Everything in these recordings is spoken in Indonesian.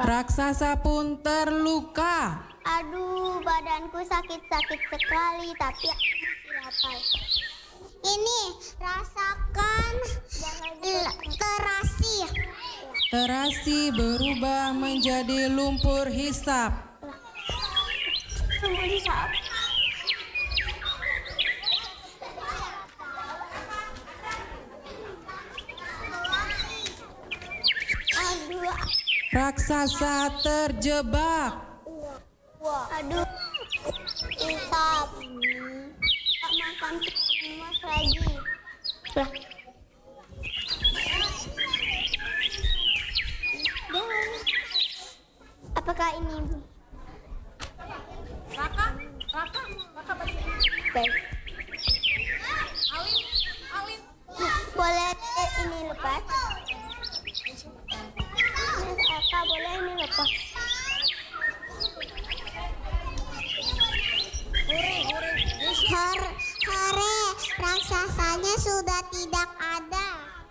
Raksasa pun terluka. Aduh, badanku sakit-sakit sekali, tapi aku masih lapar. Ini, rasakan terasi. Terasi berubah menjadi lumpur hisap. Lumpur hisap. Aduh. Raksasa terjebak. Aduh. Hisap. Tak makan emas lagi. Lah. Apakah ini? Raka baik. Alin. Boleh ini lepas? Mas Eka, boleh ini lepas? Hore, raksasanya sudah tidak ada.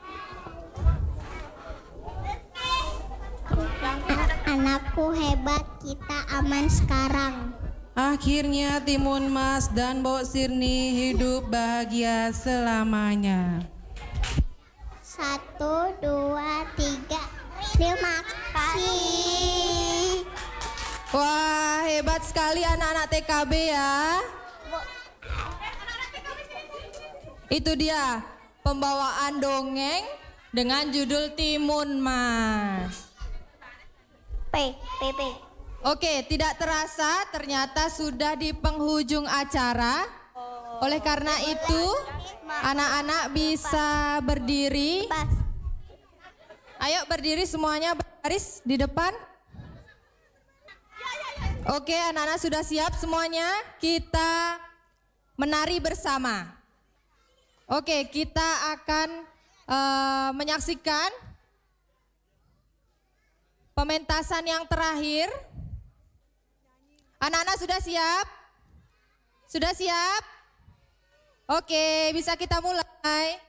Anakku hebat, kita aman sekarang. Akhirnya Timun Mas dan Mbok Sirni hidup bahagia selamanya. 1, 2, 3. Terima kasih. Wah, hebat sekali anak-anak TKB ya. Itu dia pembawaan dongeng dengan judul Timun Mas. P. Oke, tidak terasa ternyata sudah di penghujung acara. Oleh karena itu, anak-anak bisa berdiri. Pas. Ayo berdiri semuanya baris di depan. Oke, anak-anak sudah siap semuanya? Kita menari bersama. Oke, kita akan menyaksikan pementasan yang terakhir. Anak-anak sudah siap? Sudah siap? Oke, bisa kita mulai.